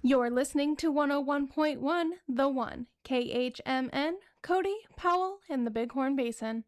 You're listening to 101.1 The One, KHMN, Cody, Powell, and the Bighorn Basin.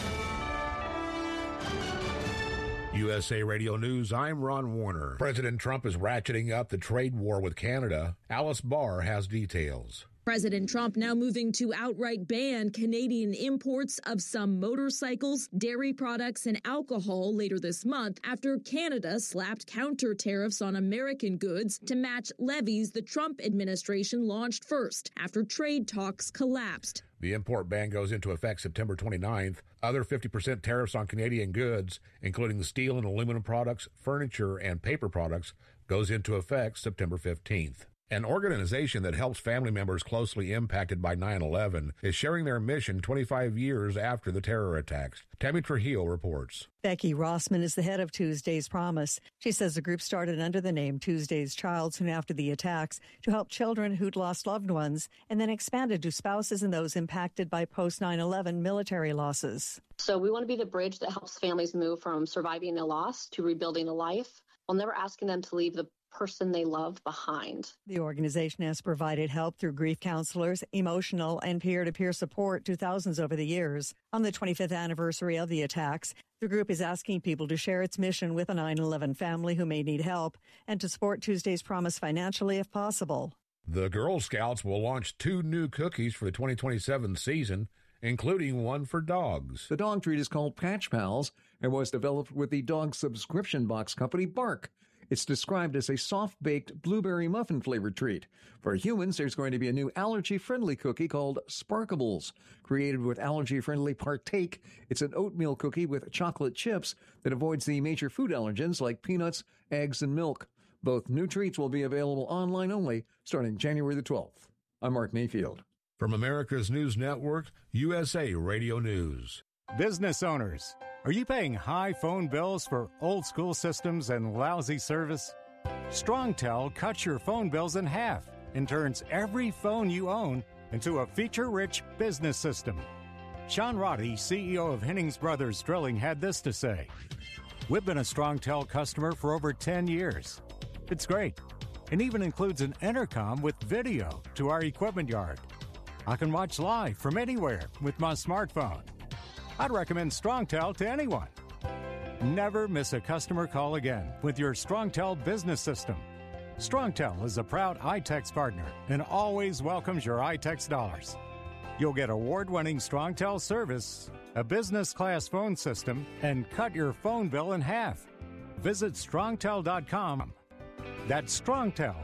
USA Radio News, I'm Ron Warner. President Trump is ratcheting up the trade war with Canada. Alice Barr has details. President Trump now moving to outright ban Canadian imports of some motorcycles, dairy products, and alcohol later this month after Canada slapped counter tariffs on American goods to match levies the Trump administration launched first after trade talks collapsed. The import ban goes into effect September 29th. Other 50% tariffs on Canadian goods, including steel and aluminum products, furniture, and paper products, goes into effect September 15th. An organization that helps family members closely impacted by 9/11 is sharing their mission 25 years after the terror attacks. Tammy Trujillo reports. Becky Rossman is the head of Tuesday's Promise. She says the group started under the name Tuesday's Child soon after the attacks to help children who'd lost loved ones, and then expanded to spouses and those impacted by post-9/11 military losses. So we want to be the bridge that helps families move from surviving a loss to rebuilding a life, while never asking them to leave the person they love behind. The organization has provided help through grief counselors, emotional and peer-to-peer support to thousands over the years. On the 25th anniversary of the attacks, the group is asking people to share its mission with a 9/11 family who may need help and to support Tuesday's Promise financially if possible. The Girl Scouts will launch 2 new cookies for the 2027 season, including one for dogs. The dog treat is called Patch Pals and was developed with the dog subscription box company Bark. It's described as a soft-baked blueberry muffin-flavored treat. For humans, there's going to be a new allergy-friendly cookie called Sparkables. Created with allergy-friendly Partake, it's an oatmeal cookie with chocolate chips that avoids the major food allergens like peanuts, eggs, and milk. Both new treats will be available online only starting January the 12th. I'm Mark Mayfield. From America's News Network, USA Radio News. Business owners, are you paying high phone bills for old-school systems and lousy service? StrongTel cuts your phone bills in half and turns every phone you own into a feature-rich business system. Sean Roddy, CEO of Hennings Brothers Drilling, had this to say. We've been a StrongTel customer for over 10 years. It's great, and even includes an intercom with video to our equipment yard. I can watch live from anywhere with my smartphone. I'd recommend StrongTel to anyone. Never miss a customer call again with your StrongTel business system. StrongTel is a proud iTex partner and always welcomes your iTex dollars. You'll get award-winning StrongTel service, a business-class phone system, and cut your phone bill in half. Visit StrongTel.com. That's StrongTel,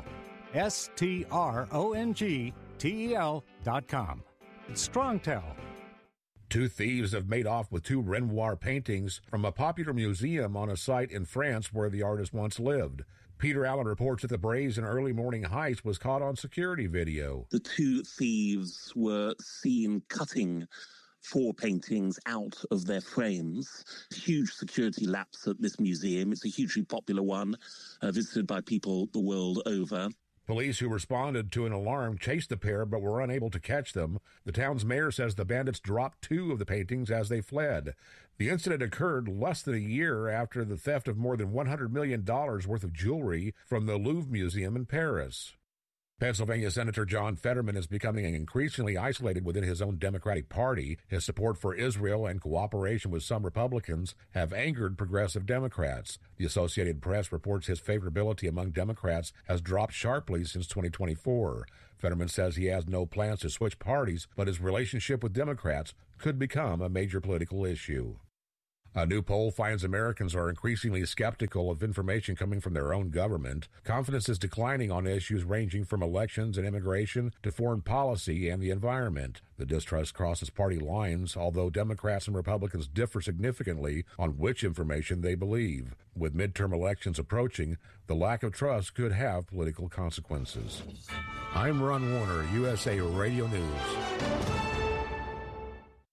StrongTel.com. It's StrongTel. 2 thieves have made off with 2 Renoir paintings from a popular museum on a site in France where the artist once lived. Peter Allen reports that the brazen early morning heist was caught on security video. The 2 thieves were seen cutting 4 paintings out of their frames. Huge security lapse at this museum. It's a hugely popular one, visited by people the world over. Police who responded to an alarm chased the pair but were unable to catch them. The town's mayor says the bandits dropped 2 of the paintings as they fled. The incident occurred less than a year after the theft of more than $100 million worth of jewelry from the Louvre Museum in Paris. Pennsylvania Senator John Fetterman is becoming increasingly isolated within his own Democratic Party. His support for Israel and cooperation with some Republicans have angered progressive Democrats. The Associated Press reports his favorability among Democrats has dropped sharply since 2024. Fetterman says he has no plans to switch parties, but his relationship with Democrats could become a major political issue. A new poll finds Americans are increasingly skeptical of information coming from their own government. Confidence is declining on issues ranging from elections and immigration to foreign policy and the environment. The distrust crosses party lines, although Democrats and Republicans differ significantly on which information they believe. With midterm elections approaching, the lack of trust could have political consequences. I'm Ron Warner, USA Radio News.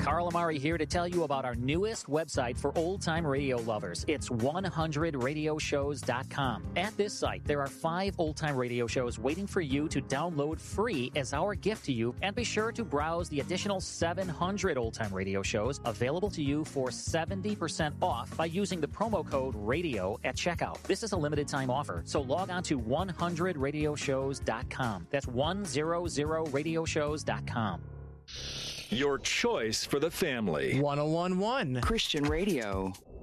Carl Amari here to tell you about our newest website for old-time radio lovers. It's 100radioshows.com. At this site, there are 5 old-time radio shows waiting for you to download free as our gift to you, and be sure to browse the additional 700 old-time radio shows available to you for 70% off by using the promo code RADIO at checkout. This is a limited time offer, so log on to 100radioshows.com. That's 100radioshows.com. Your choice for the family. 1011 Christian Radio.